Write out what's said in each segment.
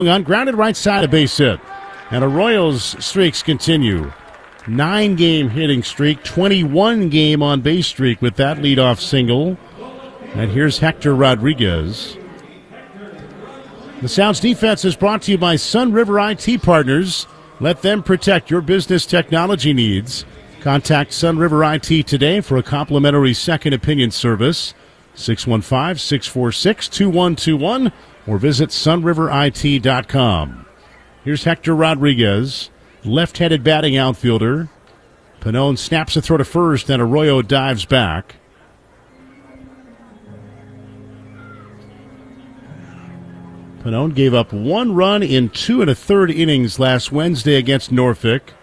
On grounded right side, a base hit. And Arroyo's streaks continue. 9-game hitting streak, 21-game on base streak with that leadoff single. And here's Hector Rodriguez. The Sounds defense is brought to you by Sunriver IT Partners. Let them protect your business technology needs. Contact Sunriver IT today for a complimentary second opinion service. 615-646-2121 or visit sunriverit.com. Here's Hector Rodriguez, left-handed batting outfielder. Pannone snaps a throw to first, and Arroyo dives back. Pannone gave up 1 run in 2 1/3 innings last Wednesday against Norfolk.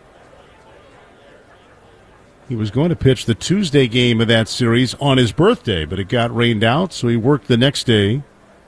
He was going to pitch the Tuesday game of that series on his birthday, but it got rained out, so he worked the next day.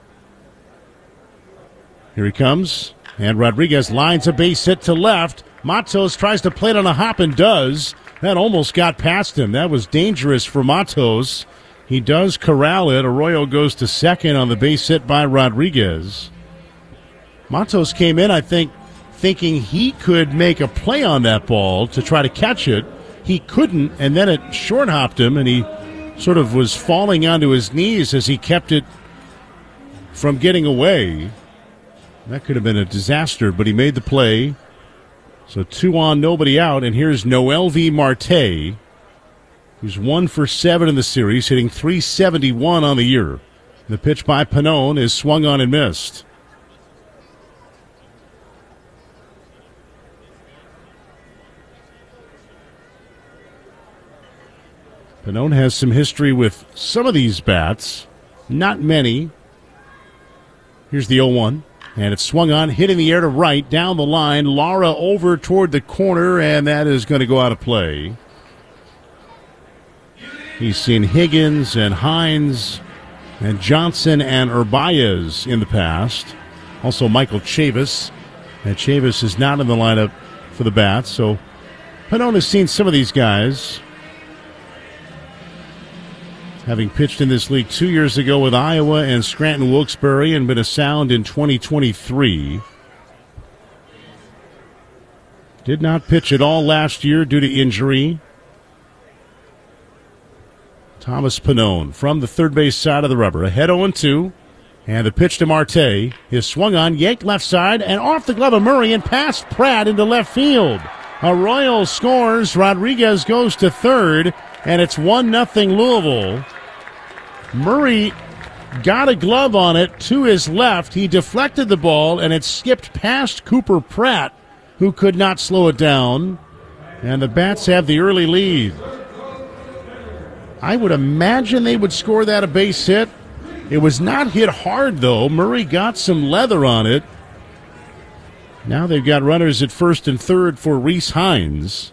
Here he comes, and Rodriguez lines a base hit to left. Matos tries to play it on a hop and does. That almost got past him. That was dangerous for Matos. He does corral it. Arroyo goes to second on the base hit by Rodriguez. Matos came in, I think, thinking he could make a play on that ball to try to catch it. He couldn't, and then it short hopped him, and he sort of was falling onto his knees as he kept it from getting away. That could have been a disaster, but he made the play. So 2 on, nobody out, and here's Noelvi Marte, who's 1 for 7 in the series, hitting .371 on the year. The pitch by Pannone is swung on and missed. Pannone has some history with some of these bats, not many. Here's the 0-1. And it's swung on, hit in the air to right, down the line. Lara over toward the corner, and that is going to go out of play. He's seen Higgins and Hines and Johnson and Urbaez in the past. Also Michael Chavis. And Chavis is not in the lineup for the Bats, so Pannone has seen some of these guys. Having pitched in this league 2 years ago with Iowa and Scranton Wilkes-Barre and been a Sound in 2023. Did not pitch at all last year due to injury. Thomas Pannone from the third base side of the rubber. Ahead 0-2. And the pitch to Marte is swung on, yanked left side, and off the glove of Murray and past Pratt into left field. Arroyo scores. Rodriguez goes to third, and it's 1-0 Louisville. Murray got a glove on it to his left. He deflected the ball, and it skipped past Cooper Pratt, who could not slow it down. And the Bats have the early lead. I would imagine they would score that a base hit. It was not hit hard, though. Murray got some leather on it. Now they've got runners at first and third for Reese Hines.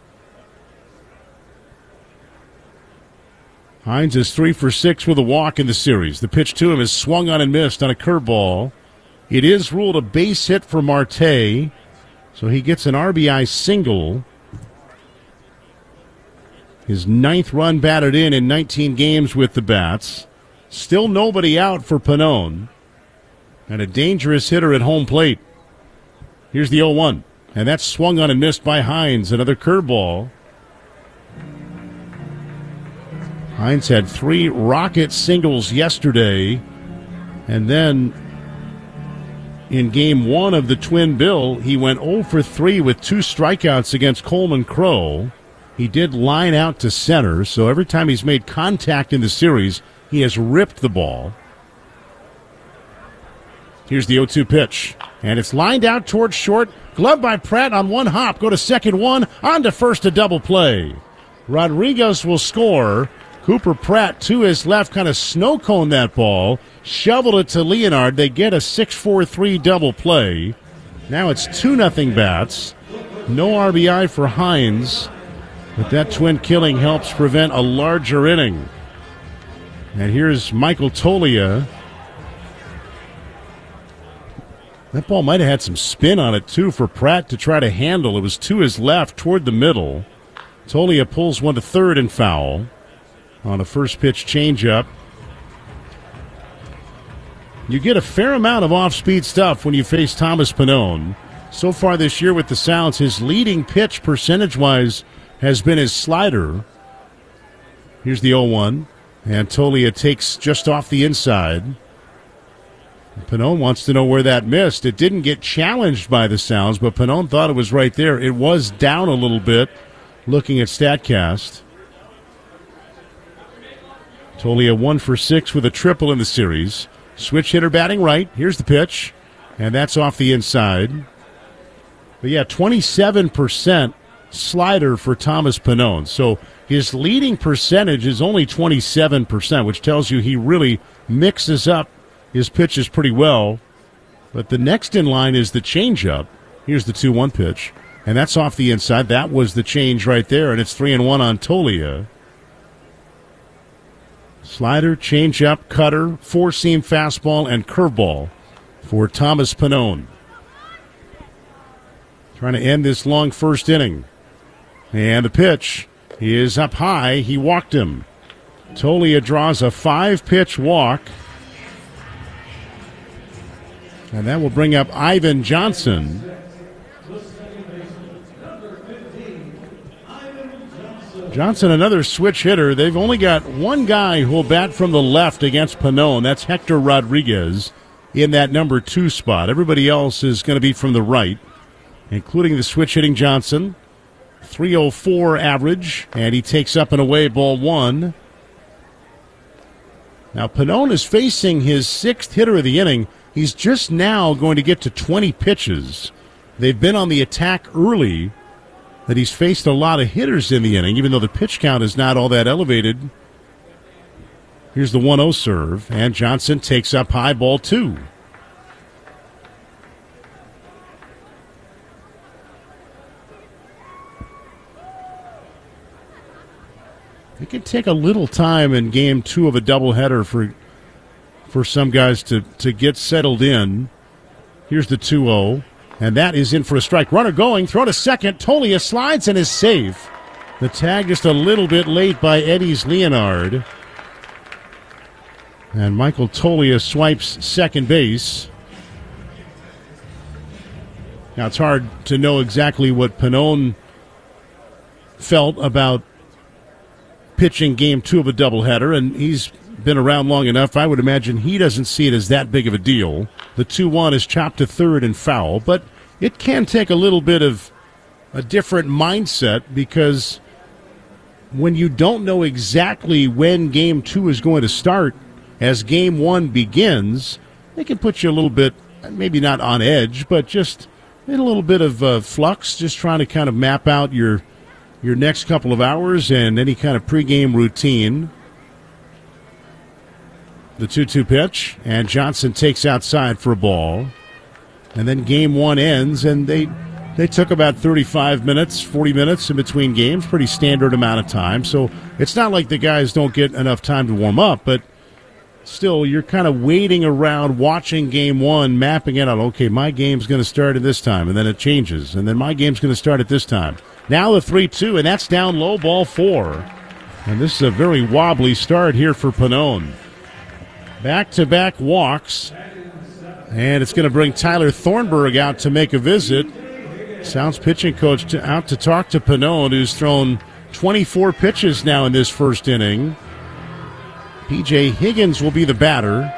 Hines is 3 for 6 with a walk in the series. The pitch to him is swung on and missed on a curveball. It is ruled a base hit for Marte, so he gets an RBI single. His 9th run batted in 19 games with the Bats. Still nobody out for Pannone. And a dangerous hitter at home plate. Here's the 0-1. And that's swung on and missed by Hines. Another curveball. Hines had 3 rocket singles yesterday. And then in game 1 of the Twin Bill, he went 0 for 3 with 2 strikeouts against Coleman Crow. He did line out to center, so every time he's made contact in the series, he has ripped the ball. Here's the 0-2 pitch. And it's lined out towards short. Gloved by Pratt on one hop. Go to second one. On to first, a double play. Rodriguez will score. Cooper Pratt to his left kind of snow coned that ball. Shoveled it to Leonard. They get a 6-4-3 double play. Now it's 2-0 Bats. No RBI for Hines. But that twin killing helps prevent a larger inning. And here's Michael Toglia. That ball might have had some spin on it, too, for Pratt to try to handle. It was to his left toward the middle. Toglia pulls one to third and foul on a first pitch changeup. You get a fair amount of off-speed stuff when you face Thomas Pannone. So far this year with the Sounds, his leading pitch percentage-wise has been his slider. Here's the 0-1. And Toglia takes just off the inside. Pannone wants to know where that missed. It didn't get challenged by the Sounds, but Pannone thought it was right there. It was down a little bit, looking at StatCast. Toglia 1 for 6 with a triple in the series. Switch hitter batting right. Here's the pitch, and that's off the inside. But yeah, 27% slider for Thomas Pannone. So his leading percentage is only 27%, which tells you he really mixes up his pitches pretty well. But the next in line is the changeup. Here's the 2-1 pitch, and that's off the inside. That was the change right there, and it's 3-1 on Toglia. Slider, changeup, cutter, four-seam fastball, and curveball for Thomas Pannone. Trying to end this long first inning. And the pitch is up high. He walked him. Toglia draws a 5-pitch walk. And that will bring up Ivan Johnson. Johnson, another switch hitter. They've only got one guy who will bat from the left against Pannone. That's Hector Rodriguez in that number 2 spot. Everybody else is going to be from the right, including the switch hitting Johnson. 304 average, and he takes up and away ball 1. Now, Pannone is facing his 6th hitter of the inning. He's just now going to get to 20 pitches. They've been on the attack early, that he's faced a lot of hitters in the inning, even though the pitch count is not all that elevated. Here's the 1-0 serve, and Johnson takes up high, ball 2. It can take a little time in game 2 of a doubleheader for some guys to get settled in. Here's the 2-0. And that is in for a strike. Runner going, throw to second. Toglia slides and is safe. The tag just a little bit late by Eddie's Leonard. And Michael Toglia swipes second base. Now it's hard to know exactly what Pannone felt about pitching game 2 of a doubleheader, and he's been around long enough. I would imagine he doesn't see it as that big of a deal. The 2-1 is chopped to third and foul, but it can take a little bit of a different mindset, because when you don't know exactly when game 2 is going to start as game 1 begins, it can put you a little bit, maybe not on edge, but just in a little bit of flux, just trying to kind of map out your next couple of hours and any kind of pregame routine. The 2-2 pitch, and Johnson takes outside for a ball. And then game 1 ends, and they took about 35 minutes, 40 minutes in between games, pretty standard amount of time. So it's not like the guys don't get enough time to warm up, but still you're kind of waiting around, watching game 1, mapping it out. Okay, my game's going to start at this time, and then it changes. And then my game's going to start at this time. Now the 3-2, and that's down low, ball 4. And this is a very wobbly start here for Pannone. Back-to-back walks, and it's going to bring Tyler Thornburg out to make a visit. Sounds pitching coach out to talk to Pannone, who's thrown 24 pitches now in this first inning. P.J. Higgins will be the batter.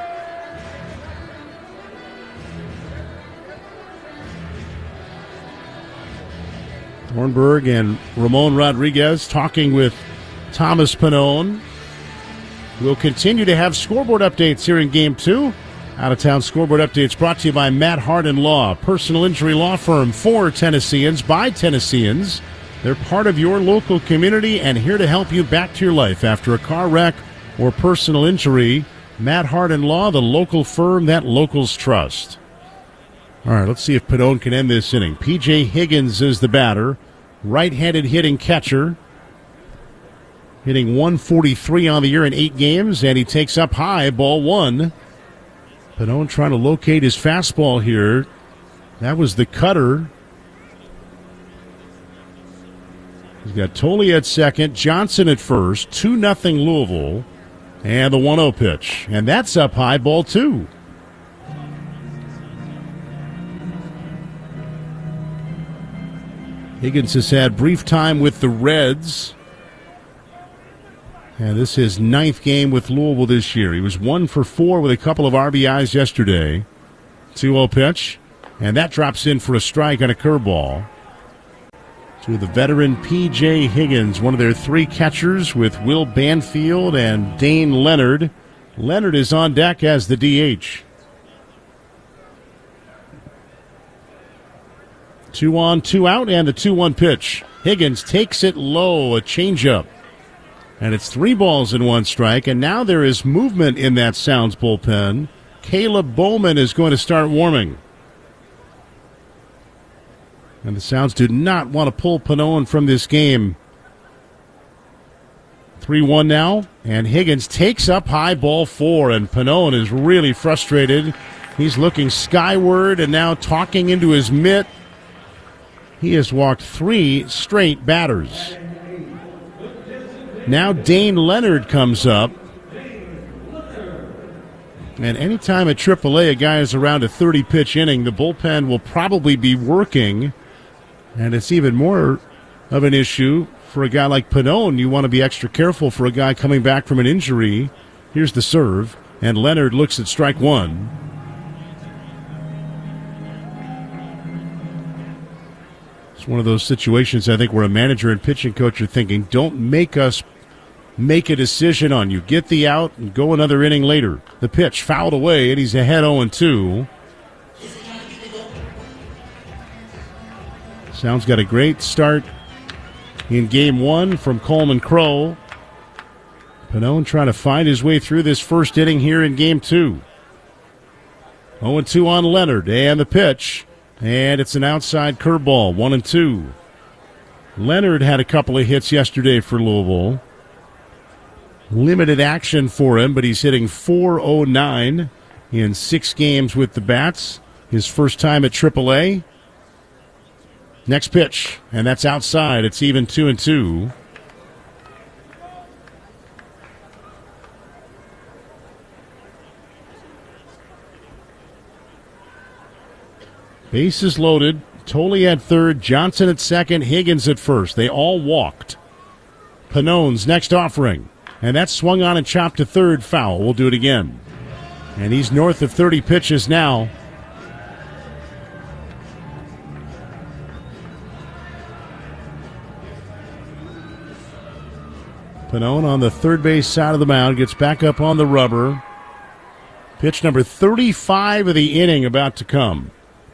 Thornburg and Ramon Rodriguez talking with Thomas Pannone. We'll continue to have scoreboard updates here in Game 2. Out-of-town scoreboard updates brought to you by Matt Hardin Law, personal injury law firm for Tennesseans, by Tennesseans. They're part of your local community and here to help you back to your life after a car wreck or personal injury. Matt Hardin Law, the local firm that locals trust. All right, let's see if Pannone can end this inning. P.J. Higgins is the batter, right-handed hitting catcher. Hitting 143 on the year in 8 games, and he takes up high, ball 1. Pannone trying to locate his fastball here. That was the cutter. He's got Toglia at second, Johnson at first, 2-0 Louisville, and the 1-0 pitch. And that's up high, ball 2. Higgins has had brief time with the Reds. And this is his 9th game with Louisville this year. He was 1 for 4 with a couple of RBIs yesterday. 2-0 pitch. And that drops in for a strike on a curveball. To the veteran P.J. Higgins, one of their 3 catchers with Will Banfield and Dane Leonard. Leonard is on deck as the DH. 2 on, 2 out, and the 2-1 pitch. Higgins takes it low, a changeup. And it's 3 balls and 1 strike, and now there is movement in that Sounds bullpen. Caleb Bowman is going to start warming. And the Sounds do not want to pull Pannone from this game. 3-1 now, and Higgins takes up high ball 4, and Pannone is really frustrated. He's looking skyward and now talking into his mitt. He has walked 3 straight batters. Now Dane Leonard comes up. And anytime at AAA a guy is around a 30-pitch inning, the bullpen will probably be working. And it's even more of an issue for a guy like Pannone. You want to be extra careful for a guy coming back from an injury. Here's the serve, and Leonard looks at strike 1. It's one of those situations, I think, where a manager and pitching coach are thinking, don't make us make a decision on you. Get the out and go another inning later. The pitch fouled away, and he's ahead 0-2. Sounds got a great start in game 1 from Coleman Crow. Pannone trying to find his way through this first inning here in game 2. 0-2 on Leonard, and the pitch. And it's an outside curveball, 1-2. Leonard had a couple of hits yesterday for Louisville. Limited action for him, but he's hitting .409 in 6 games with the Bats. His first time at AAA. Next pitch, and that's outside. It's even 2-2. Bases loaded. Tolley at third, Johnson at second, Higgins at first. They all walked. Pannone's next offering. And that's swung on and chopped to third, foul. We'll do it again. And he's north of 30 pitches now. Pannone on the third base side of the mound, gets back up on the rubber. Pitch number 35 of the inning about to come.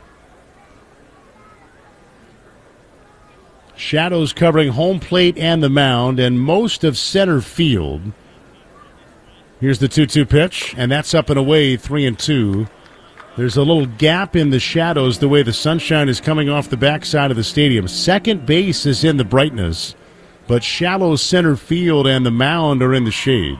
Shadows covering home plate and the mound and most of center field. Here's the 2-2 pitch, and that's up and away, 3-2. There's a little gap in the shadows the way the sunshine is coming off the backside of the stadium. Second base is in the brightness, but shallow center field and the mound are in the shade.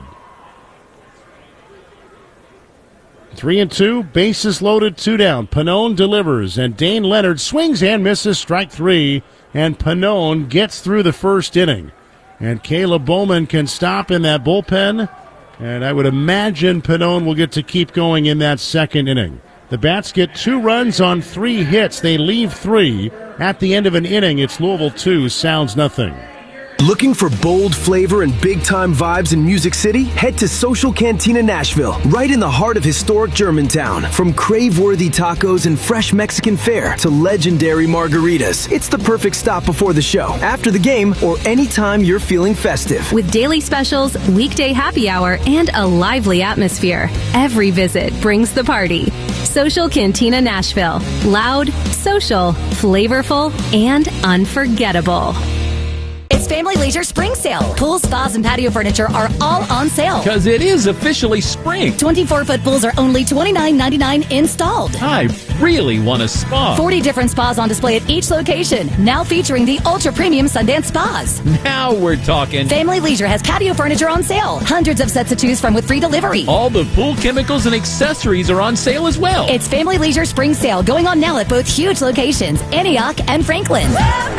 3-2, bases loaded, 2 down. Pannone delivers, and Dane Leonard swings and misses, strike 3. And Pannone gets through the first inning. And Caleb Bowman can stop in that bullpen. And I would imagine Pannone will get to keep going in that second inning. The Bats get 2 runs on 3 hits. They leave 3. At the end of an inning, it's Louisville 2, Sounds nothing. Looking for bold flavor and big-time vibes in Music City? Head to Social Cantina Nashville, right in the heart of historic Germantown. From crave-worthy tacos and fresh Mexican fare to legendary margaritas, it's the perfect stop before the show, after the game, or anytime you're feeling festive. With daily specials, weekday happy hour, and a lively atmosphere, every visit brings the party. Social Cantina Nashville. Loud, social, flavorful, and unforgettable. It's Family Leisure Spring Sale. Pools, spas, and patio furniture are all on sale. Because it is officially spring. 24-foot pools are only $29.99 installed. I really want a spa. 40 different spas on display at each location. Now featuring the ultra-premium Sundance Spas. Now we're talking. Family Leisure has patio furniture on sale. Hundreds of sets to choose from with free delivery. All the pool chemicals and accessories are on sale as well. It's Family Leisure Spring Sale going on now at both huge locations, Antioch and Franklin.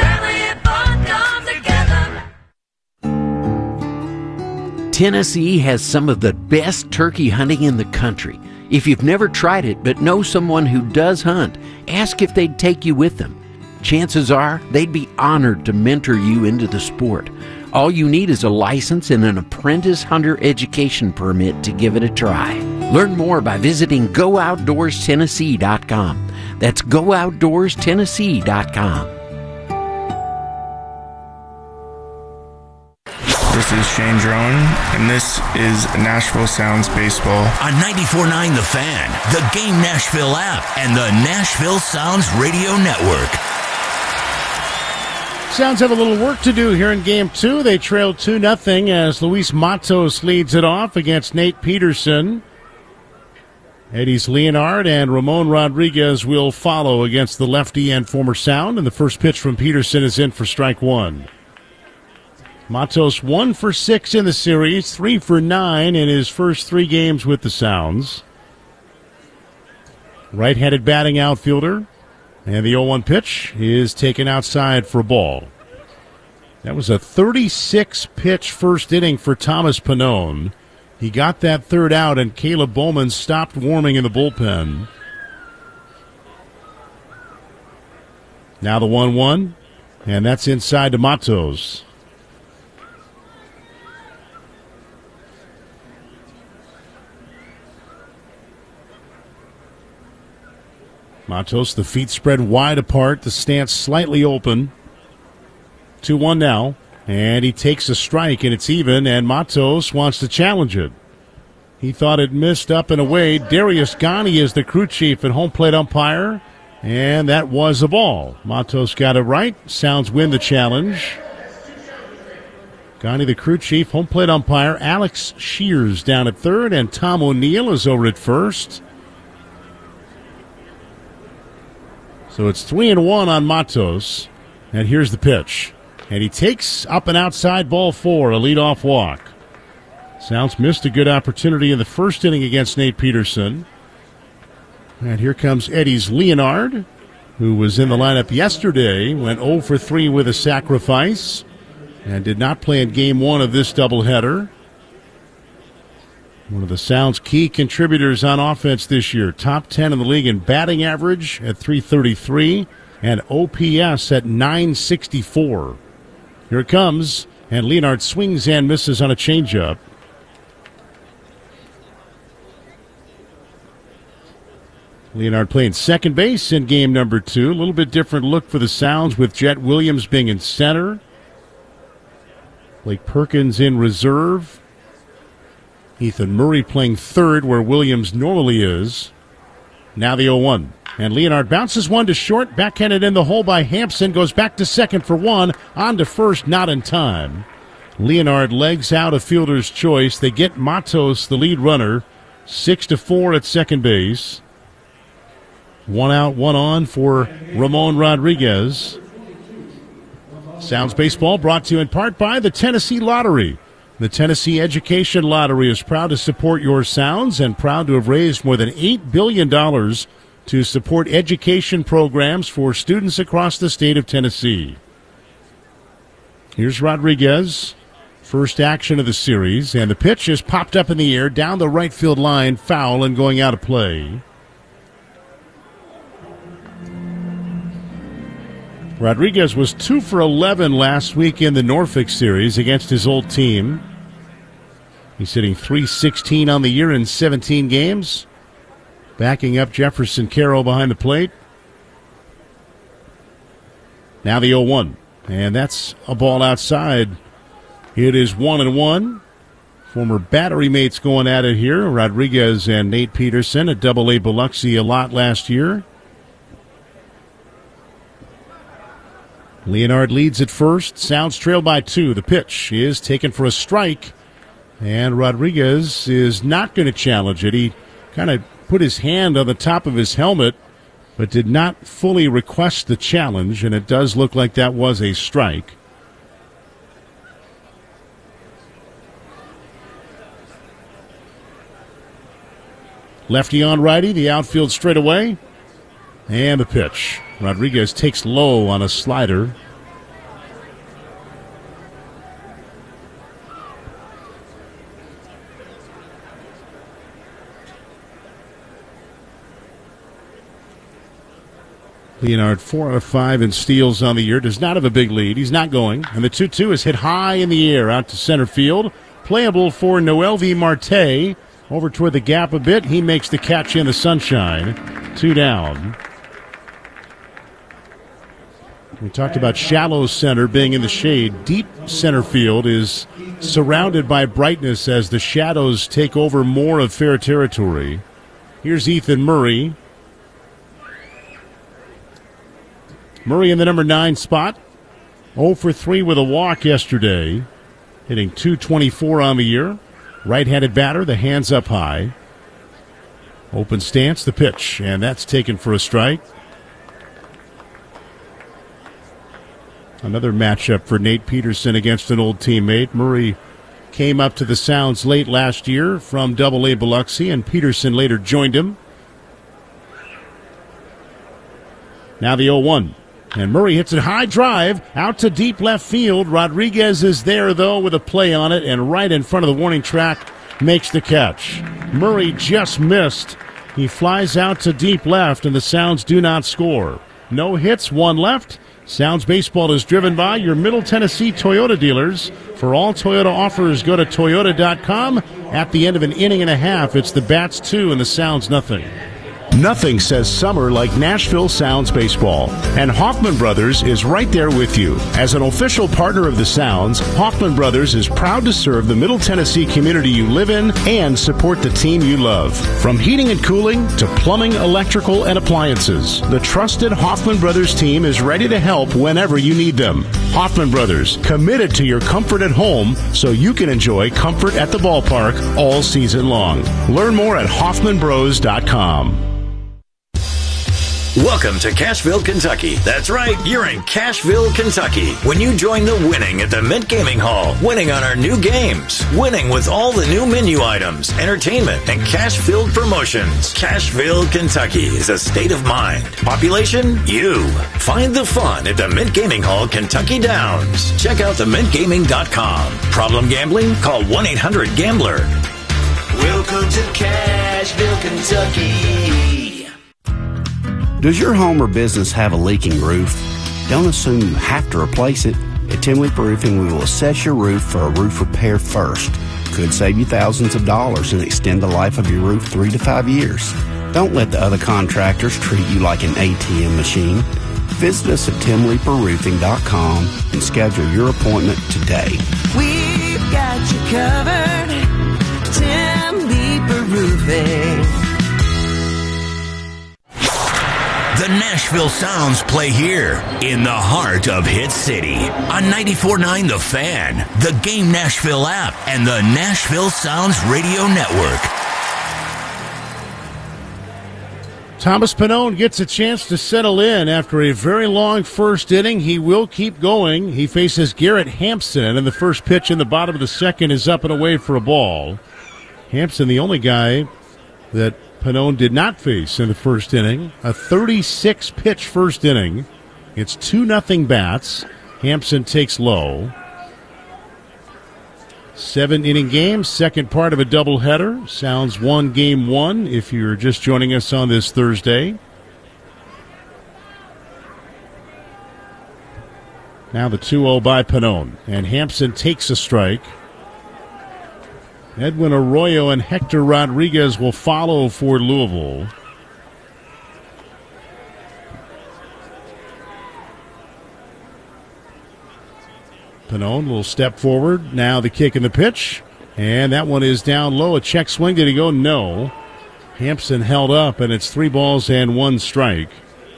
Tennessee has some of the best turkey hunting in the country. If you've never tried it but know someone who does hunt, ask if they'd take you with them. chances are they'd be honored to mentor you into the sport. All you need is a license and an apprentice hunter education permit to give it a try. Learn more by visiting GoOutdoorsTennessee.com. That's GoOutdoorsTennessee.com. This is Shane Drone, and this is Nashville Sounds Baseball. On 94.9 The Fan, the Game Nashville app, and the Nashville Sounds Radio Network. Sounds have a little work to do here in Game 2. They trail 2-0 as Luis Matos leads it off against Nate Peterson. Eddie's Leonard and Ramon Rodriguez will follow against the lefty and former Sound, and the first pitch from Peterson is in for strike one. Matos 1 for 6 in the series, 3 for 9 in his first 3 games with the Sounds. Right-handed batting outfielder, and the 0-1 pitch is taken outside for a ball. That was a 36-pitch first inning for Thomas Pannone. He got that third out, and Caleb Bowman stopped warming in the bullpen. Now the 1-1, and that's inside to Matos. Matos, the feet spread wide apart, the stance slightly open. 2-1 now, and he takes a strike, and it's even, and Matos wants to challenge it. He thought it missed up and away. Darius Ghani is the crew chief and home plate umpire, and that was a ball. Matos got it right. Sounds win the challenge. Ghani, the crew chief, home plate umpire. Alex Shears down at third, and Tom O'Neill is over at first. So it's 3-1 on Matos. And here's the pitch. And he takes up an outside ball 4, a leadoff walk. Sounds missed a good opportunity in the first inning against Nate Peterson. And here comes Eddie's Leonard, who was in the lineup yesterday, went 0 for 3 with a sacrifice, and did not play in Game 1 of this doubleheader. One of the Sounds' key contributors on offense this year. Top 10 in the league in batting average at .333 and OPS at .964. Here it comes, and Leonard swings and misses on a changeup. Leonard playing second base in game number 2. A little bit different look for the Sounds with Jet Williams being in center. Blake Perkins in reserve. Ethan Murray playing third where Williams normally is. Now the 0-1. And Leonard bounces one to short, backhanded in the hole by Hampson, goes back to second for one, on to first, not in time. Leonard legs out a fielder's choice. They get Matos, the lead runner, 6-4 at second base. 1 out, 1 on for Ramon Rodriguez. Sounds Baseball brought to you in part by the Tennessee Lottery. The Tennessee Education Lottery is proud to support your Sounds and proud to have raised more than $8 billion to support education programs for students across the state of Tennessee. Here's Rodriguez, first action of the series, and the pitch is popped up in the air down the right field line, foul and going out of play. Rodriguez was 2 for 11 last week in the Norfolk series against his old team. He's hitting .316 on the year in 17 games. Backing up Jefferson Carroll behind the plate. Now the 0-1. And that's a ball outside. It is 1-1. Former battery mates going at it here. Rodriguez and Nate Peterson at Double-A Biloxi a lot last year. Leonard leads at first. Sounds trailed by 2. The pitch is taken for a strike. And Rodriguez is not going to challenge it. He kind of put his hand on the top of his helmet, but did not fully request the challenge, and it does look like that was a strike. Lefty on righty, the outfield straight away. And the pitch. Rodriguez takes low on a slider. Leonard, 4 out of 5 in steals on the year. Does not have a big lead. He's not going. And the 2-2 is hit high in the air out to center field. Playable for Noelvi Marte. Over toward the gap a bit. He makes the catch in the sunshine. 2 down. We talked about shallow center being in the shade. Deep center field is surrounded by brightness as the shadows take over more of fair territory. Here's Ethan Murray. Murray in the number 9 spot. 0 for 3 with a walk yesterday. Hitting .224 on the year. Right-handed batter, the hands up high. Open stance, the pitch, and that's taken for a strike. Another matchup for Nate Peterson against an old teammate. Murray came up to the Sounds late last year from Double-A Biloxi, and Peterson later joined him. Now the 0-1. And Murray hits a high drive out to deep left field. Rodriguez is there, though, with a play on it, and right in front of the warning track makes the catch. Murray just missed. He flies out to deep left, and the Sounds do not score. No hits, 1 left. Sounds Baseball is driven by your Middle Tennessee Toyota dealers. For all Toyota offers, go to Toyota.com. At the end of an inning and a half, it's the Bats 2 and the Sounds nothing. Nothing says summer like Nashville Sounds Baseball. And Hoffman Brothers is right there with you. As an official partner of the Sounds, Hoffman Brothers is proud to serve the Middle Tennessee community you live in and support the team you love. From heating and cooling to plumbing, electrical, and appliances, the trusted Hoffman Brothers team is ready to help whenever you need them. Hoffman Brothers, committed to your comfort at home so you can enjoy comfort at the ballpark all season long. Learn more at HoffmanBros.com. Welcome to Cashville, Kentucky. That's right, you're in Cashville, Kentucky. When you join the winning at the Mint Gaming Hall, winning on our new games, winning with all the new menu items, entertainment, and cash-filled promotions. Cashville, Kentucky is a state of mind. Population? You. Find the fun at the Mint Gaming Hall, Kentucky Downs. Check out themintgaming.com. Problem gambling? Call 1-800-GAMBLER. Welcome to Cashville, Kentucky. Does your home or business have a leaking roof? Don't assume you have to replace it. At Tim Leeper Roofing, we will assess your roof for a roof repair first. Could save you thousands of dollars and extend the life of your roof 3 to 5 years. Don't let the other contractors treat you like an ATM machine. Visit us at TimLeeperRoofing.com and schedule your appointment today. We've got you covered. Tim Leeper Roofing. The Nashville Sounds play here in the heart of Hit City on 94.9 The Fan, the Game Nashville app, and the Nashville Sounds Radio Network. Thomas Pannone gets a chance to settle in after a very long first inning. He will keep going. He faces Garrett Hampson, and the first pitch in the bottom of the second is up and away for a ball. Hampson, the only guy that Pannone did not face in the first inning. A 36-pitch first inning. It's 2-0 Bats. Hampson takes low. 7-inning game, second part of a doubleheader. Sounds won game 1 if you're just joining us on this Thursday. Now the 2-0 by Pannone. And Hampson takes a strike. Edwin Arroyo and Hector Rodriguez will follow for Louisville. Pannone will step forward. Now the kick and the pitch. And that one is down low. A check swing. Did he go? No. Hampson held up, and it's 3 balls and 1 strike.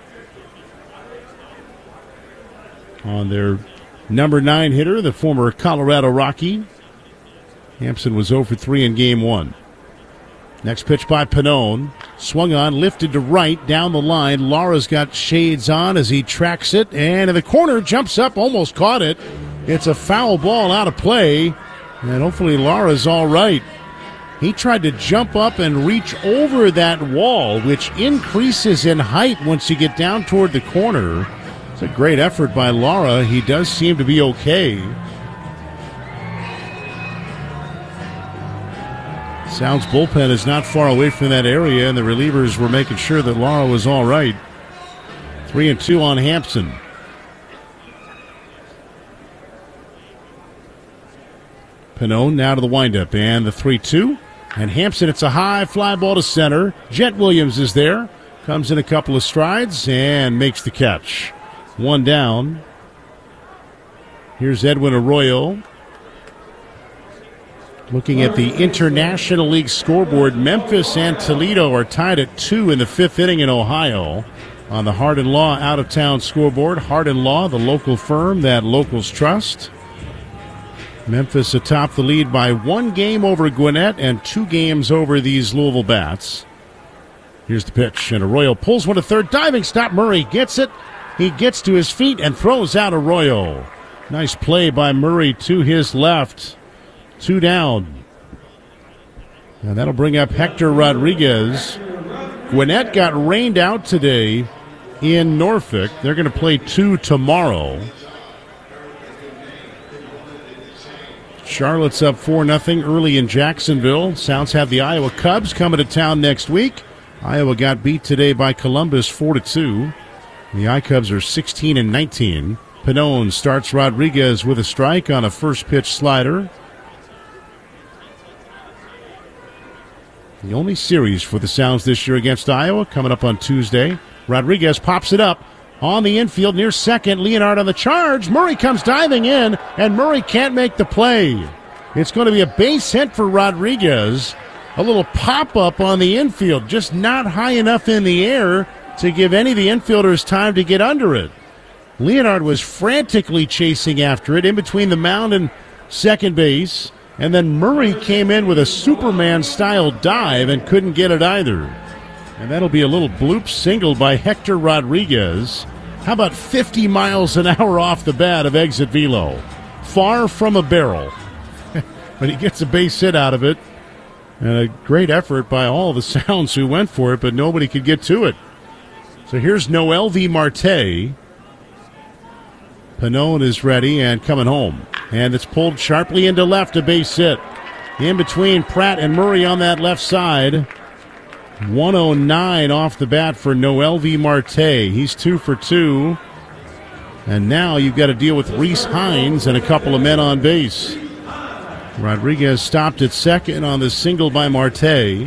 On their number 9 hitter, the former Colorado Rocky. Hampson was 0 for 3 in game 1. Next pitch by Pannone. Swung on, lifted to right, down the line. Lara's got shades on as he tracks it. And in the corner, jumps up, almost caught it. It's a foul ball out of play. And hopefully Lara's all right. He tried to jump up and reach over that wall, which increases in height once you get down toward the corner. It's a great effort by Lara. He does seem to be okay. Sounds bullpen is not far away from that area, and the relievers were making sure that Lara was all right. 3-2 on Hampson. Pannone now to the windup, and the 3-2. And Hampson, it's a high fly ball to center. Jet Williams is there. Comes in a couple of strides and makes the catch. 1 down. Here's Edwin Arroyo. Looking at the International League scoreboard, Memphis and Toledo are tied at 2 in the 5th inning in Ohio. On the Hard & Law out-of-town scoreboard, Hard & Law, the local firm that locals trust. Memphis atop the lead by 1 game over Gwinnett and 2 games over these Louisville Bats. Here's the pitch, and Arroyo pulls one to third. Diving stop, Murray gets it. He gets to his feet and throws out Arroyo. Nice play by Murray to his left. 2 down. And that'll bring up Hector Rodriguez. Gwinnett got rained out today in Norfolk. They're going to play 2 tomorrow. Charlotte's up 4-0 early in Jacksonville. Sounds have the Iowa Cubs coming to town next week. Iowa got beat today by Columbus 4-2. The I-Cubs are 16-19. Pannone starts Rodriguez with a strike on a first pitch slider. The only series for the Sounds this year against Iowa coming up on Tuesday. Rodriguez pops it up on the infield near second. Leonard on the charge. Murray comes diving in, and Murray can't make the play. It's going to be a base hit for Rodriguez. A little pop-up on the infield, just not high enough in the air to give any of the infielders time to get under it. Leonard was frantically chasing after it in between the mound and second base, and then Murray came in with a Superman-style dive and couldn't get it either. And that'll be a little bloop single by Hector Rodriguez. How about 50 miles an hour off the bat of exit velo? Far from a barrel. But he gets a base hit out of it. And a great effort by all the Sounds who went for it, but nobody could get to it. So here's Noelvi Marte. Pannone is ready and coming home. And it's pulled sharply into left, a base hit. In between Pratt and Murray on that left side. 109 off the bat for Noelvi Marte. He's 2 for 2. And now you've got to deal with Reese Hines and a couple of men on base. Rodriguez stopped at second on the single by Marte.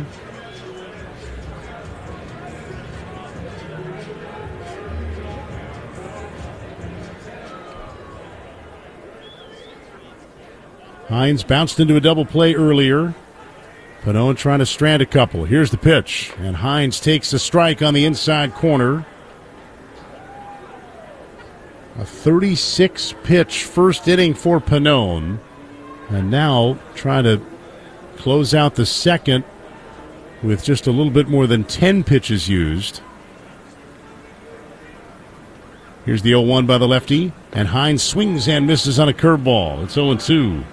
Hines bounced into a double play earlier. Pannone trying to strand a couple. Here's the pitch, and Hines takes a strike on the inside corner. A 36-pitch first inning for Pannone. And now trying to close out the second with just a little bit more than 10 pitches used. Here's the 0-1 by the lefty, and Hines swings and misses on a curveball. It's 0-2.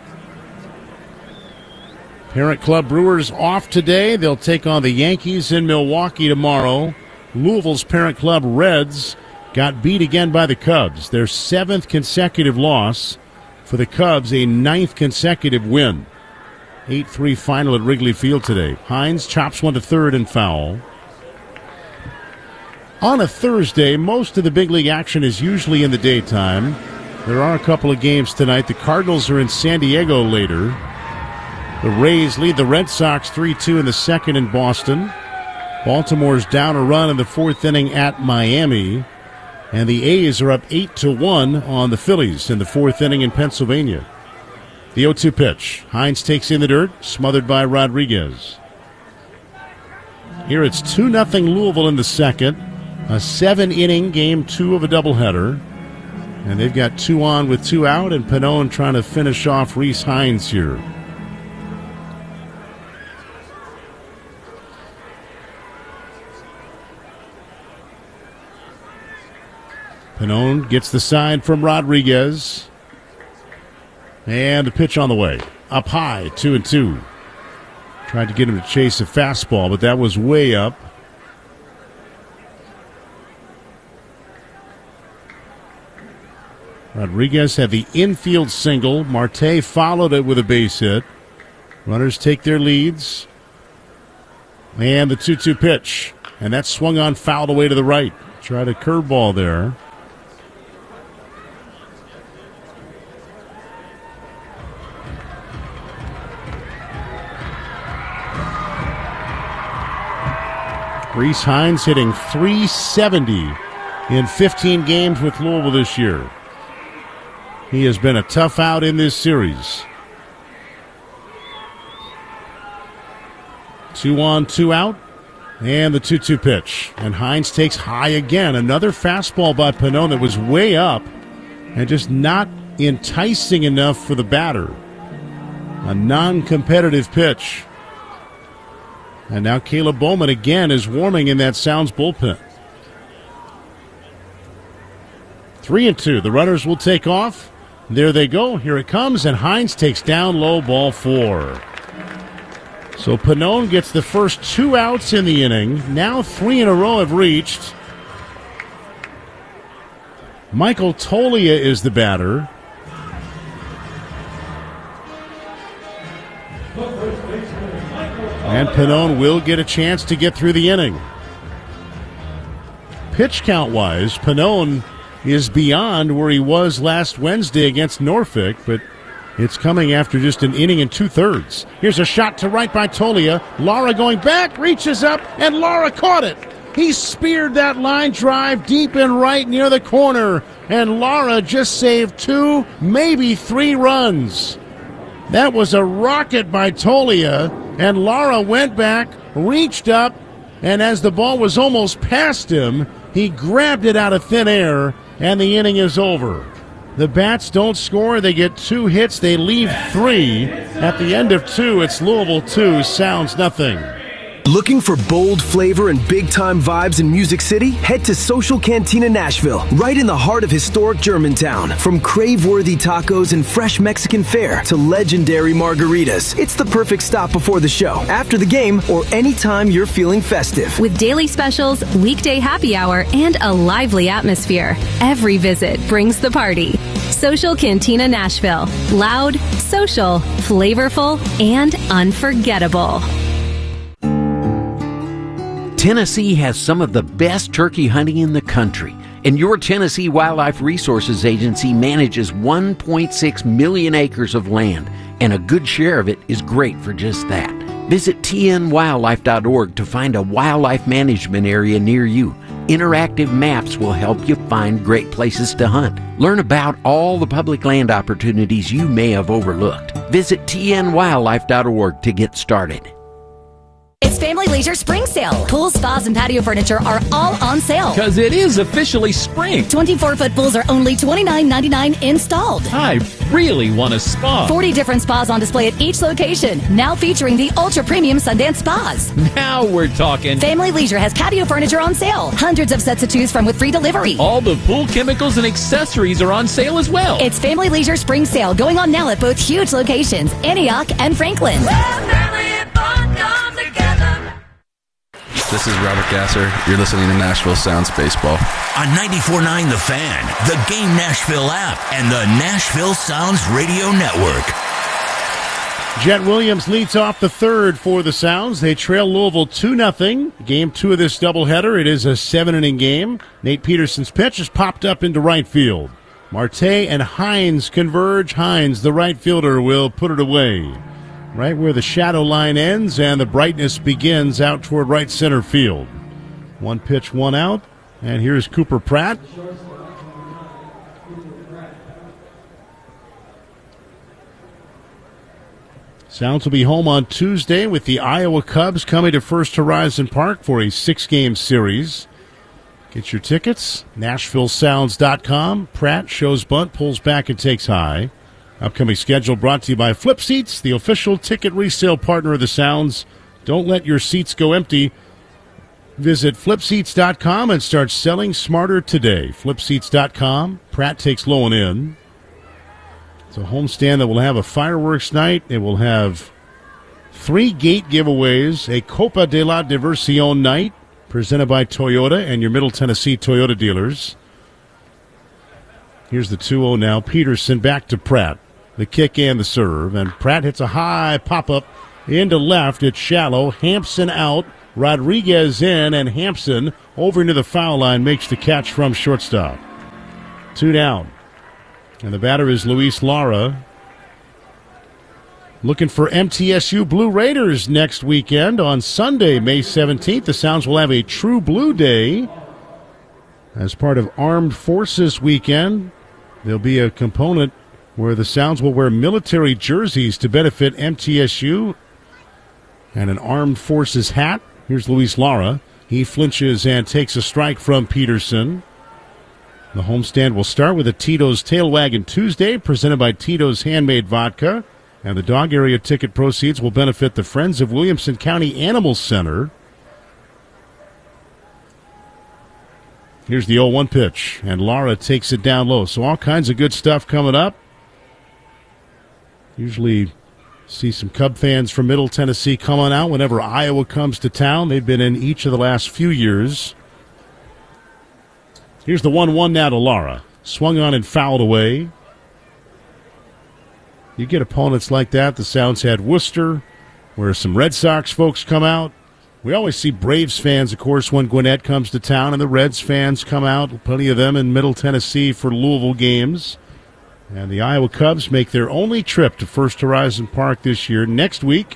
Parent Club Brewers off today. They'll take on the Yankees in Milwaukee tomorrow. Louisville's Parent Club Reds got beat again by the Cubs. Their 7th consecutive loss. For the Cubs, a 9th consecutive win. 8-3 final at Wrigley Field today. Hines chops one to third and foul. On a Thursday, most of the big league action is usually in the daytime. There are a couple of games tonight. The Cardinals are in San Diego later. The Rays lead the Red Sox 3-2 in the second in Boston. Baltimore's down a run in the 4th inning at Miami. And the A's are up 8-1 on the Phillies in the 4th inning in Pennsylvania. The 0-2 pitch. Hines takes in the dirt, smothered by Rodriguez. Here it's 2-0 Louisville in the second. A 7-inning game 2 of a doubleheader. And they've got 2 on with 2 out, and Pannone trying to finish off Reese Hines here. Pannone gets the sign from Rodriguez. And the pitch on the way. Up high, 2-2. Tried to get him to chase a fastball, but that was way up. Rodriguez had the infield single. Marte followed it with a base hit. Runners take their leads. And the 2-2 pitch. And that swung on, fouled away to the right. Tried a curveball there. Reese Hines hitting .370 in 15 games with Louisville this year. He has been a tough out in this series. 2 on, 2 out, and the 2-2 pitch. And Hines takes high again. Another fastball by Pannone that was way up and just not enticing enough for the batter. A non-competitive pitch. And now Caleb Bowman again is warming in that Sounds bullpen. 3-2. The runners will take off. There they go. Here it comes, and Hines takes down low, ball 4. So Pannone gets the first 2 outs in the inning. Now 3 in a row have reached. Michael Tolia is the batter. And Pannone will get a chance to get through the inning. Pitch count-wise, Pannone is beyond where he was last Wednesday against Norfolk, but it's coming after just an inning and 2/3. Here's a shot to right by Tolia. Lara going back, reaches up, and Lara caught it. He speared that line drive deep and right near the corner, and Lara just saved 2, maybe 3 runs. That was a rocket by Tolia, and Lara went back, reached up, and as the ball was almost past him, he grabbed it out of thin air, and the inning is over. The Bats don't score. They get 2 hits. They leave 3. At the end of 2, it's Louisville 2, Sounds nothing. Looking for bold flavor and big-time vibes in Music City? Head to Social Cantina Nashville, right in the heart of historic Germantown. From crave-worthy tacos and fresh Mexican fare to legendary margaritas, it's the perfect stop before the show, after the game, or anytime you're feeling festive. With daily specials, weekday happy hour, and a lively atmosphere, every visit brings the party. Social Cantina Nashville. Loud, social, flavorful, and unforgettable. Tennessee has some of the best turkey hunting in the country, and your Tennessee Wildlife Resources Agency manages 1.6 million acres of land, and a good share of it is great for just that. Visit tnwildlife.org to find a wildlife management area near you. Interactive maps will help you find great places to hunt. Learn about all the public land opportunities you may have overlooked. Visit tnwildlife.org to get started. It's Family Leisure Spring Sale. Pools, spas, and patio furniture are all on sale. Because it is officially spring. 24-foot pools are only $29.99 installed. I really want a spa. 40 different spas on display at each location. Now featuring the ultra-premium Sundance Spas. Now we're talking. Family Leisure has patio furniture on sale. Hundreds of sets to choose from with free delivery. All the pool chemicals and accessories are on sale as well. It's Family Leisure Spring Sale going on now at both huge locations, Antioch and Franklin. This is Robert Gasser. You're listening to Nashville Sounds Baseball. On 94.9 The Fan, the Game Nashville app, and the Nashville Sounds Radio Network. Jet Williams leads off the third for the Sounds. They trail Louisville 2-0. Game 2 of this doubleheader. It is a 7-inning game. Nate Peterson's pitch has popped up into right field. Marte and Hines converge. Hines, the right fielder, will put it away. Right where the shadow line ends and the brightness begins out toward right center field. 1 pitch, 1 out. And here's Cooper Pratt. Sounds will be home on Tuesday with the Iowa Cubs coming to First Horizon Park for a 6-game series. Get your tickets, NashvilleSounds.com. Pratt shows bunt, pulls back, and takes high. Upcoming schedule brought to you by Flip Seats, the official ticket resale partner of the Sounds. Don't let your seats go empty. Visit flipseats.com and start selling smarter today. Flipseats.com. Pratt takes low and in. It's a homestand that will have a fireworks night. It will have 3 gate giveaways, a Copa de la Diversión night presented by Toyota and your Middle Tennessee Toyota dealers. Here's the 2-0 now. Peterson back to Pratt. The kick and the serve. And Pratt hits a high pop-up into left. It's shallow. Hampson out. Rodriguez in. And Hampson over into the foul line, makes the catch from shortstop. 2 down. And the batter is Luis Lara. Looking for MTSU Blue Raiders next weekend on Sunday, May 17th. The Sounds will have a True Blue Day as part of Armed Forces Weekend. There'll be a component where the Sounds will wear military jerseys to benefit MTSU and an Armed Forces hat. Here's Luis Lara. He flinches and takes a strike from Peterson. The homestand will start with a Tito's Tail Wagon Tuesday, presented by Tito's Handmade Vodka. And the dog area ticket proceeds will benefit the Friends of Williamson County Animal Center. Here's the 0-1 pitch, and Lara takes it down low. So all kinds of good stuff coming up. Usually see some Cub fans from Middle Tennessee coming out whenever Iowa comes to town. They've been in each of the last few years. Here's the 1-1 now to Lara. Swung on and fouled away. You get opponents like that. The Sounds had Worcester, where some Red Sox folks come out. We always see Braves fans, of course, when Gwinnett comes to town, and the Reds fans come out. Plenty of them in Middle Tennessee for Louisville games. And the Iowa Cubs make their only trip to First Horizon Park this year next week.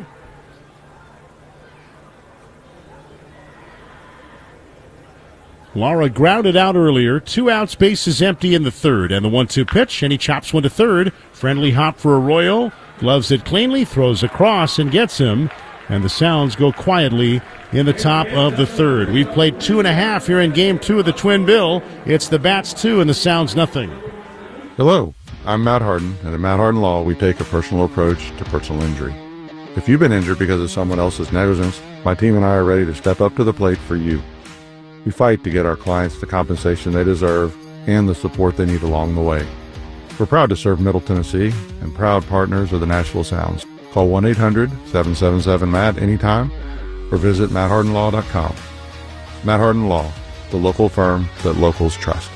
Lara grounded out earlier. 2 outs, bases empty in the third. And the 1-2 pitch, and he chops one to third. Friendly hop for Arroyo. Gloves it cleanly, throws across, and gets him. And the Sounds go quietly in the top of the third. We've played 2.5 here in Game 2 of the Twin Bill. It's the Bats 2 and the Sounds nothing. Hello, I'm Matt Harden, and at Matt Harden Law, we take a personal approach to personal injury. If you've been injured because of someone else's negligence, my team and I are ready to step up to the plate for you. We fight to get our clients the compensation they deserve and the support they need along the way. We're proud to serve Middle Tennessee and proud partners of the Nashville Sounds. Call 1-800-777-MATT anytime or visit MattHardenLaw.com. Matt Harden Law, the local firm that locals trust.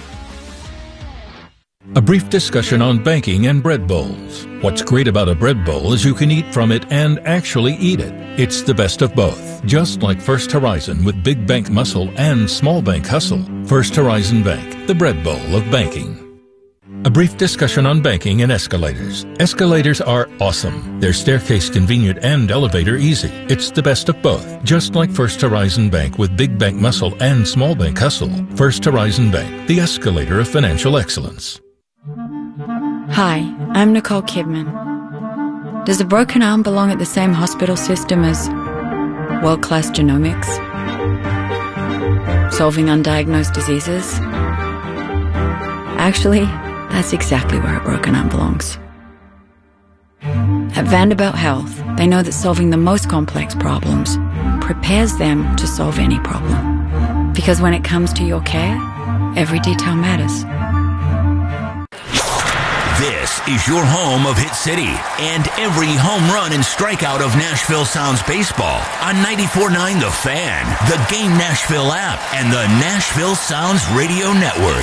A brief discussion on banking and bread bowls. What's great about a bread bowl is you can eat from it and actually eat it. It's the best of both. Just like First Horizon with big bank muscle and small bank hustle. First Horizon Bank, the bread bowl of banking. A brief discussion on banking and escalators. Escalators are awesome. They're staircase convenient and elevator easy. It's the best of both. Just like First Horizon Bank with big bank muscle and small bank hustle. First Horizon Bank, the escalator of financial excellence. Hi, I'm Nicole Kidman. Does a broken arm belong at the same hospital system as world-class genomics? Solving undiagnosed diseases? Actually, that's exactly where a broken arm belongs. At Vanderbilt Health, they know that solving the most complex problems prepares them to solve any problem. Because when it comes to your care, every detail matters. This is your home of Hit City and every home run and strikeout of Nashville Sounds baseball on 94.9 The Fan, the Game Nashville app, and the Nashville Sounds Radio Network.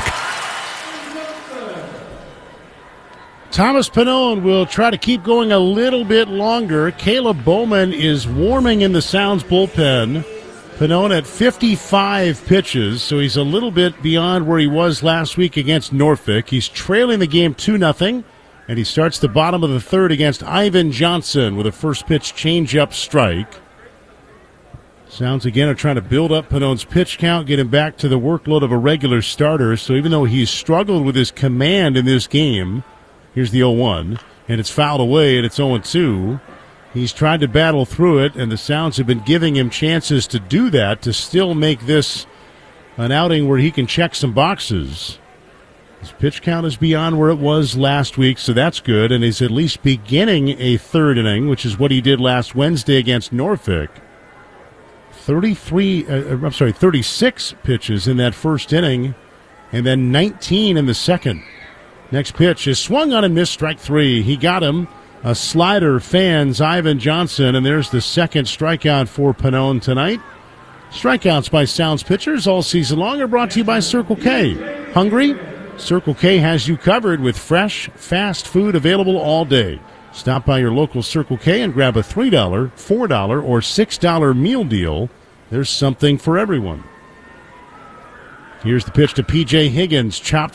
Thomas Pannone will try to keep going a little bit longer. Caleb Bowman is warming in the Sounds bullpen. Pannone at 55 pitches, so he's a little bit beyond where he was last week against Norfolk. He's trailing the game 2-0, and he starts the bottom of the third against Ivan Johnson with a first pitch change-up strike. Sounds again are trying to build up Pannone's pitch count, get him back to the workload of a regular starter. So even though he's struggled with his command in this game, here's the 0-1, and it's fouled away, and it's 0-2. He's tried to battle through it, and the Sounds have been giving him chances to do that, to still make this an outing where he can check some boxes. His pitch count is beyond where it was last week, so that's good, and he's at least beginning a third inning, which is what he did last Wednesday against Norfolk. 36 pitches in that first inning, and then 19 in the second. Next pitch is swung on and missed, strike 3. He got him. A slider fans Ivan Johnson, and there's the second strikeout for Pannone tonight. Strikeouts by Sounds pitchers all season long are brought to you by Circle K. Hungry? Circle K has you covered with fresh, fast food available all day. Stop by your local Circle K and grab a $3, $4, or $6 meal deal. There's something for everyone. Here's the pitch to P.J. Higgins. Chopped